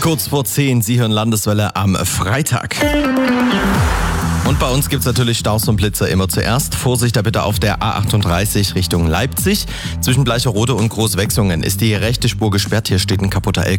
Kurz vor 10, Sie hören Landeswelle am Freitag. Und bei uns gibt es natürlich Staus und Blitzer immer zuerst. Vorsicht da bitte auf der A38 Richtung Leipzig. Zwischen Bleicherode und Großwechsungen ist die rechte Spur gesperrt. Hier steht ein kaputter LKW.